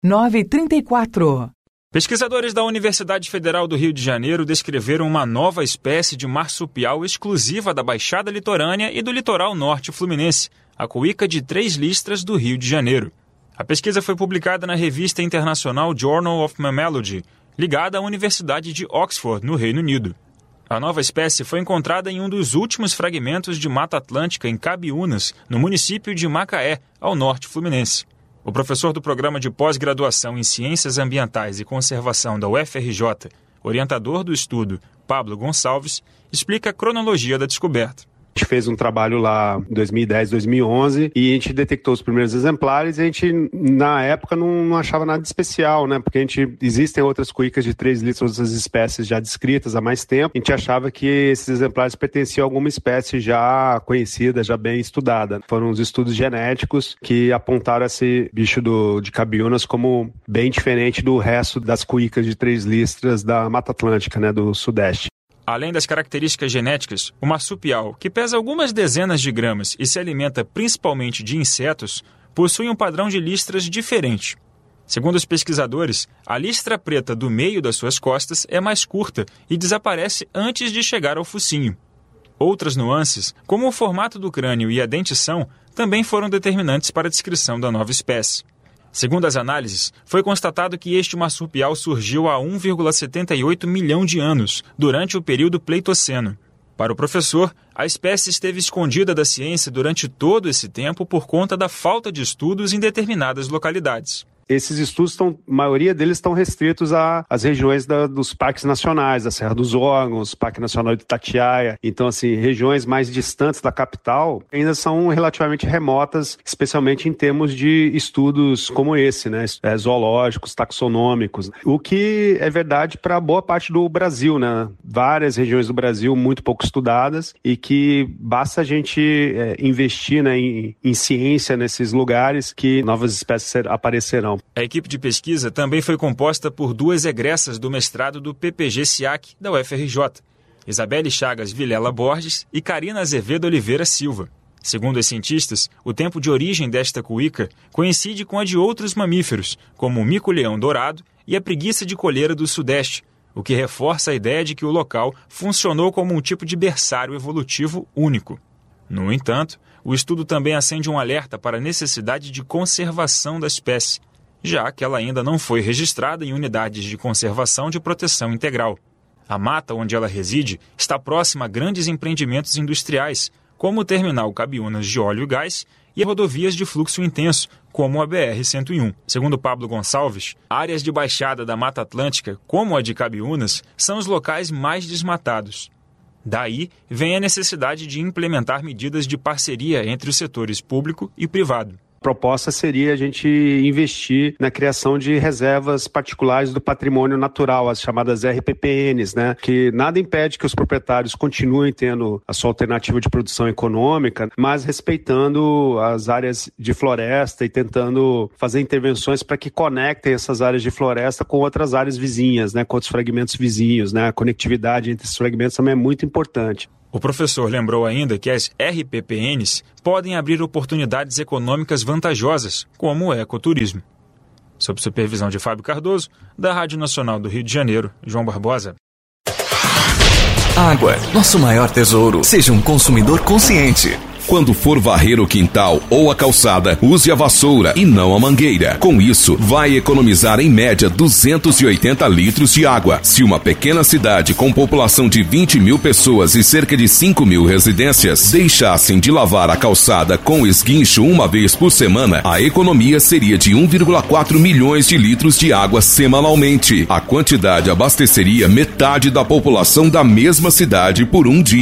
9h34. Pesquisadores da Universidade Federal do Rio de Janeiro descreveram uma nova espécie de marsupial exclusiva da Baixada Litorânea e do litoral norte fluminense, a cuíca de 3 listras do Rio de Janeiro. A pesquisa foi publicada na revista internacional Journal of Mammalogy, ligada à Universidade de Oxford, no Reino Unido. A nova espécie foi encontrada em um dos últimos fragmentos de Mata Atlântica em Cabiúnas, no município de Macaé, ao norte fluminense. O professor do Programa de Pós-Graduação em Ciências Ambientais e Conservação da UFRJ, orientador do estudo, Pablo Gonçalves, explica a cronologia da descoberta. A gente fez um trabalho lá em 2010, 2011 e a gente detectou os primeiros exemplares e a gente, na época, não achava nada de especial, né? Porque existem outras cuícas de 3 litros, outras espécies já descritas há mais tempo. A gente achava que esses exemplares pertenciam a alguma espécie já conhecida, já bem estudada. Foram os estudos genéticos que apontaram esse bicho de Cabiúnas como bem diferente do resto das cuícas de 3 listras da Mata Atlântica, né? Do Sudeste. Além das características genéticas, o marsupial, que pesa algumas dezenas de gramas e se alimenta principalmente de insetos, possui um padrão de listras diferente. Segundo os pesquisadores, a listra preta do meio das suas costas é mais curta e desaparece antes de chegar ao focinho. Outras nuances, como o formato do crânio e a dentição, também foram determinantes para a descrição da nova espécie. Segundo as análises, foi constatado que este marsupial surgiu há 1,78 milhão de anos, durante o período Pleistoceno. Para o professor, a espécie esteve escondida da ciência durante todo esse tempo por conta da falta de estudos em determinadas localidades. Esses estudos, a maioria deles estão restritos às regiões dos parques nacionais, da Serra dos Órgãos, Parque Nacional de Itatiaia. Então, assim, regiões mais distantes da capital ainda são relativamente remotas, especialmente em termos de estudos como esse, né? Zoológicos, taxonômicos. O que é verdade para boa parte do Brasil, né? Várias regiões do Brasil muito pouco estudadas e que basta a gente investir, né, em ciência nesses lugares que novas espécies aparecerão. A equipe de pesquisa também foi composta por 2 egressas do mestrado do PPG-SIAC da UFRJ, Isabelle Chagas Vilela Borges e Karina Azevedo Oliveira Silva. Segundo os cientistas, o tempo de origem desta cuíca coincide com a de outros mamíferos, como o mico-leão dourado e a preguiça de coleira do Sudeste, o que reforça a ideia de que o local funcionou como um tipo de berçário evolutivo único. No entanto, o estudo também acende um alerta para a necessidade de conservação da espécie, já que ela ainda não foi registrada em unidades de conservação de proteção integral. A mata onde ela reside está próxima a grandes empreendimentos industriais, como o terminal Cabiúnas de óleo e gás e rodovias de fluxo intenso, como a BR-101. Segundo Pablo Gonçalves, áreas de baixada da Mata Atlântica, como a de Cabiúnas, são os locais mais desmatados. Daí vem a necessidade de implementar medidas de parceria entre os setores público e privado. A proposta seria a gente investir na criação de reservas particulares do patrimônio natural, as chamadas RPPNs, né? Que nada impede que os proprietários continuem tendo a sua alternativa de produção econômica, mas respeitando as áreas de floresta e tentando fazer intervenções para que conectem essas áreas de floresta com outras áreas vizinhas, né? Com outros fragmentos vizinhos, né? A conectividade entre esses fragmentos também é muito importante. O professor lembrou ainda que as RPPNs podem abrir oportunidades econômicas vantajosas, como o ecoturismo. Sob supervisão de Fábio Cardoso, da Rádio Nacional do Rio de Janeiro, João Barbosa. Água, nosso maior tesouro. Seja um consumidor consciente. Quando for varrer o quintal ou a calçada, use a vassoura e não a mangueira. Com isso, vai economizar em média 280 litros de água. Se uma pequena cidade com população de 20 mil pessoas e cerca de 5 mil residências deixassem de lavar a calçada com esguincho uma vez por semana, a economia seria de 1,4 milhões de litros de água semanalmente. A quantidade abasteceria metade da população da mesma cidade por um dia.